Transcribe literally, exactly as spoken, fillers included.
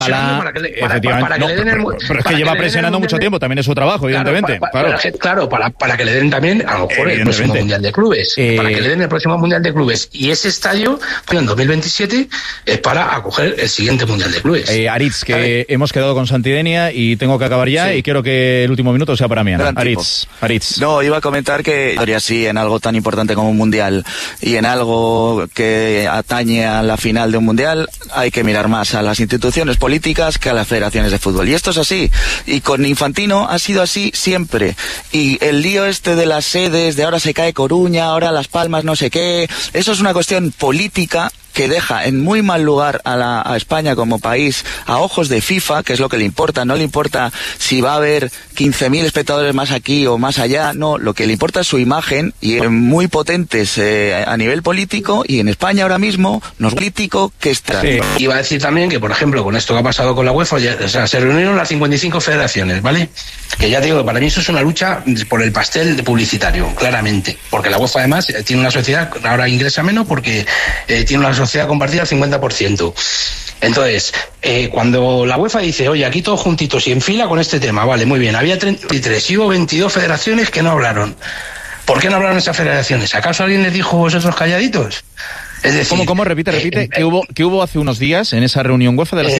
La... Para que le, para, para, para que no, le den el, pero, pero es que lleva que presionando mucho tiempo, también es su trabajo, evidentemente. Claro, para, claro. para, claro, para, para que le den también, a lo mejor, el próximo Mundial de Clubes. Eh... Para que le den el próximo Mundial de Clubes. Y ese estadio, en dos mil veintisiete, es para acoger el siguiente Mundial de Clubes. Eh, Aritz, que ¿Vale? hemos quedado con Santidenia y tengo que acabar ya, sí. y quiero que el último minuto sea para mí, Ana. Aritz, Aritz. No, iba a comentar que, sí, en algo tan importante como un Mundial y en algo que atañe a la final de un Mundial, hay que mirar más a las instituciones políticas que a las federaciones de fútbol. Y esto es así. Y con Infantino ha sido así siempre. Y el lío este de las sedes, de ahora se cae Coruña, ahora Las Palmas, no sé qué, eso es una cuestión política que deja en muy mal lugar a, la, a España como país a ojos de FIFA, que es lo que le importa. No le importa si va a haber quince mil espectadores más aquí o más allá, no, lo que le importa es su imagen, y muy potentes eh, a nivel político, y en España ahora mismo no es político que está. Sí. Iba a decir también que, por ejemplo, con esto que ha pasado con la UEFA, ya, o sea, se reunieron las cincuenta y cinco federaciones, ¿vale? Que ya digo, para mí eso es una lucha por el pastel publicitario, claramente, porque la UEFA además tiene una sociedad, ahora ingresa menos porque eh, tiene una sociedad compartida al cincuenta por ciento. Entonces, eh, cuando la UEFA dice, oye, aquí todos juntitos y en fila con este tema, vale, muy bien, había treinta y tres y hubo veintidós federaciones que no hablaron. ¿Por qué no hablaron esas federaciones? ¿Acaso alguien les dijo vosotros calladitos? Es decir, ¿Cómo, cómo? Repite, repite. Eh, ¿Qué, hubo, ¿Qué hubo hace unos días en esa reunión UEFA de las